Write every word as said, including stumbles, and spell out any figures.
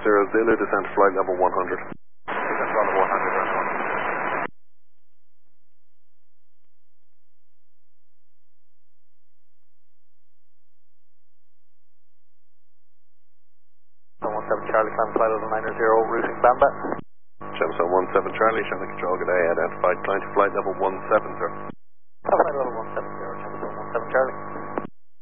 Zero Zulu, descent to flight level one hundred. Descent to level one hundred. one seven Charlie, climb flight level nine zero, routing Bamba. Gemstone one seven Charlie, Shannon Control, good day, identified, climb to flight level one seven, sir. Flight level one seven zero.